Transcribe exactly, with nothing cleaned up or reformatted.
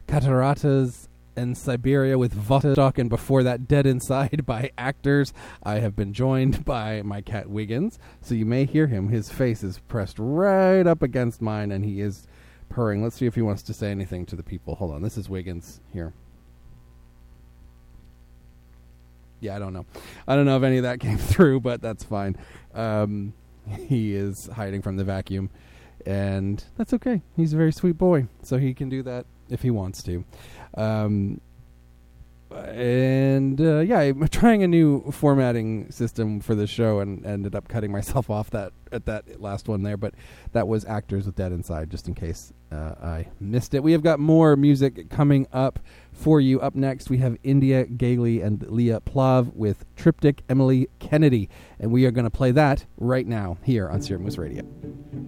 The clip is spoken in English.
Cataratas and Siberia with Vostok, and before that, Dead Inside by Actors. I have been joined by my cat Wiggins, so you may hear him. His face is pressed right up against mine, and he is purring. Let's see if he wants to say anything to the people. Hold on, this is Wiggins here. Yeah, I don't know. I don't know if any of that came through, but that's fine. Um, he is hiding from the vacuum, and that's okay. He's a very sweet boy, so he can do that if he wants to. Um, and uh, yeah, I'm trying a new formatting system for the show, and ended up cutting myself off that at that last one there. But that was Actors with Dead Inside, just in case uh, I missed it. We have got more music coming up for you. Up next, we have India Gailey and Leah Plav with Triptych Emily Kennedy, and we are going to play that right now here on Sear Moose Radio.